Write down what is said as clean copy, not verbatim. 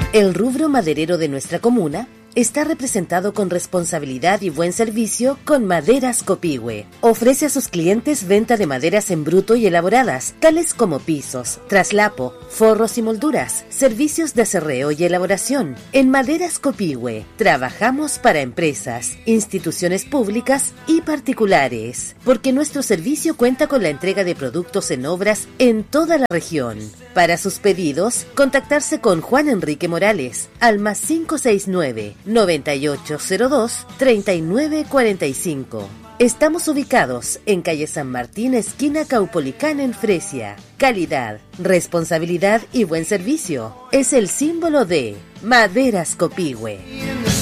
El rubro maderero de nuestra comuna está representado con responsabilidad y buen servicio con Maderas Copihue. Ofrece a sus clientes venta de maderas en bruto y elaboradas, tales como pisos, traslapo, forros y molduras, servicios de aserreo y elaboración. En Maderas Copihue trabajamos para empresas, instituciones públicas y particulares, porque nuestro servicio cuenta con la entrega de productos en obras en toda la región. Para sus pedidos, contactarse con Juan Enrique Morales al +569 9802 3945. Estamos ubicados en calle San Martín, esquina Caupolicán, en Fresia. Calidad, responsabilidad y buen servicio es el símbolo de Maderas Copihue.